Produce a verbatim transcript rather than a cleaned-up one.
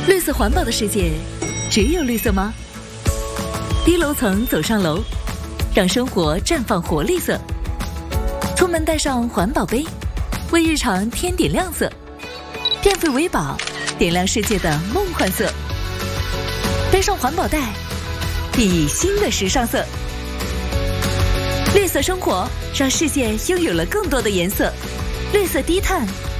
绿色环保的世界，只有绿色吗？低楼层走上楼，让生活绽放活力色。出门带上环保杯，为日常添点亮色。电费为宝，点亮世界的梦幻色。背上环保袋，熠熠新的时尚色。绿色生活，让世界拥有了更多的颜色。绿色低碳，